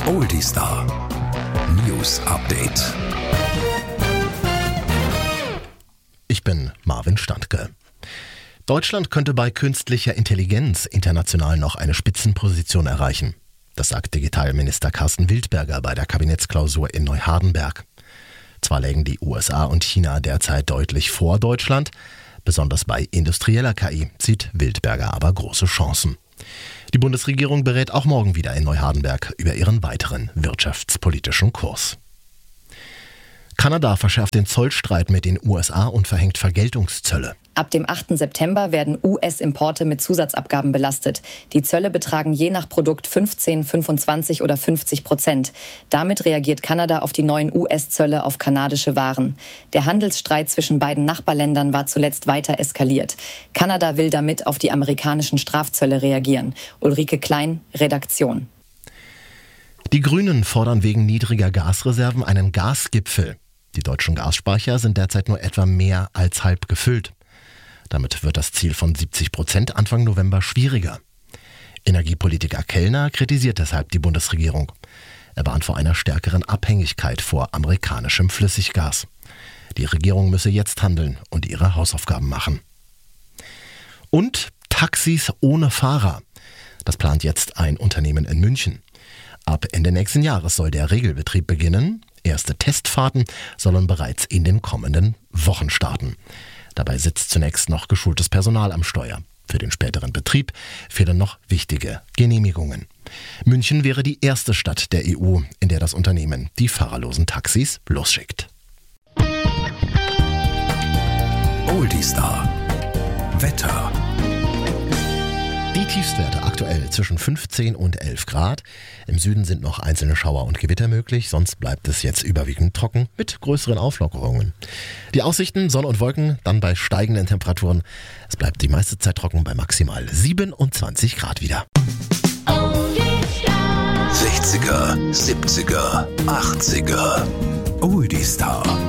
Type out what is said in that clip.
Oldie Star News Update. Ich bin Marvin Standke. Deutschland könnte bei künstlicher Intelligenz international noch eine Spitzenposition erreichen. Das sagt Digitalminister Carsten Wildberger bei der Kabinettsklausur in Neuhardenberg. Zwar lägen die USA und China derzeit deutlich vor Deutschland, besonders bei industrieller KI sieht Wildberger aber große Chancen. Die Bundesregierung berät auch morgen wieder in Neuhardenberg über ihren weiteren wirtschaftspolitischen Kurs. Kanada verschärft den Zollstreit mit den USA und verhängt Vergeltungszölle. Ab dem 8. September werden US-Importe mit Zusatzabgaben belastet. Die Zölle betragen je nach Produkt 15, 25 oder 50%. Damit reagiert Kanada auf die neuen US-Zölle auf kanadische Waren. Der Handelsstreit zwischen beiden Nachbarländern war zuletzt weiter eskaliert. Kanada will damit auf die amerikanischen Strafzölle reagieren. Ulrike Klein, Redaktion. Die Grünen fordern wegen niedriger Gasreserven einen Gasgipfel. Die deutschen Gasspeicher sind derzeit nur etwa mehr als halb gefüllt. Damit wird das Ziel von 70% Anfang November schwieriger. Energiepolitiker Kellner kritisiert deshalb die Bundesregierung. Er warnt vor einer stärkeren Abhängigkeit vor amerikanischem Flüssiggas. Die Regierung müsse jetzt handeln und ihre Hausaufgaben machen. Und Taxis ohne Fahrer. Das plant jetzt ein Unternehmen in München. Ab Ende nächsten Jahres soll der Regelbetrieb beginnen. Erste Testfahrten sollen bereits in den kommenden Wochen starten. Dabei sitzt zunächst noch geschultes Personal am Steuer. Für den späteren Betrieb fehlen noch wichtige Genehmigungen. München wäre die erste Stadt der EU, in der das Unternehmen die fahrerlosen Taxis losschickt. Oldie Star Wetter. Die Tiefstwerte aktuell zwischen 15 und 11 Grad. Im Süden sind noch einzelne Schauer und Gewitter möglich, sonst bleibt es jetzt überwiegend trocken mit größeren Auflockerungen. Die Aussichten, Sonne und Wolken, dann bei steigenden Temperaturen. Es bleibt die meiste Zeit trocken bei maximal 27 Grad wieder. 60er, 70er, 80er. Oldie Star.